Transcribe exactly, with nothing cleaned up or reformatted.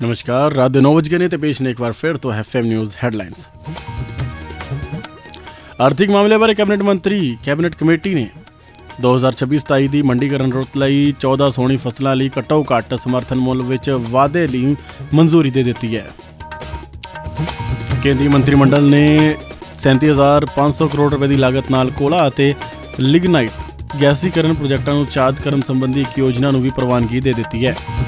नमस्कार, रात दे नौ वज गए ने ते पेश ने एक बार फिर तो एफ एम न्यूज़ हैडलाइंस। आर्थिक मामले बारे कैबिनेट मंत्री कैबिनेट कमेटी ने दो हज़ार छब्बी सताई की मंडीकरण रुत लई चौदह सोहनी फसलों लई घट्टो घट्ट समर्थन मुल विच वाधे लई मंजूरी दे दी है। केंद्रीय मंत्रिमंडल ने सैंती हज़ार पाँच सौ करोड़ रुपए की लागत नाल कोला अते लिग्नाइट गैसीकरण प्रोजेक्टां नूं चार्ज करन संबंधी एक योजना नूं भी प्रवानगी दे दी है।